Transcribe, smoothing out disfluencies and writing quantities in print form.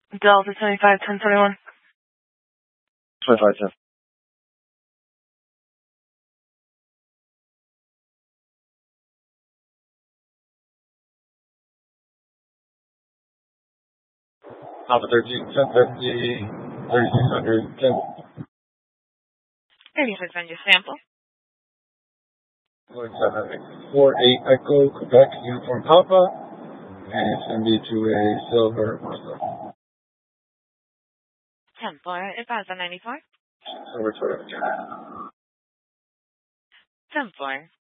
Delta 75 1021. 2510. Alpha 13, 1050, 3600, 3600 sample. 48 Echo, Quebec, Uniform Papa, and it's going to be to a Silver Muslim. 10-4, advise on 94. Silver Toyota. 10-4.